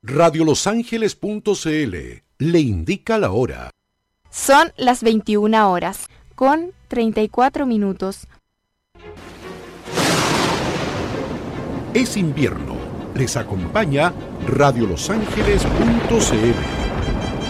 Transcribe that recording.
radiolosangeles.cl le indica la hora. Son las 21 horas, con 34 minutos. Es invierno. Les acompaña radiolosangeles.cl.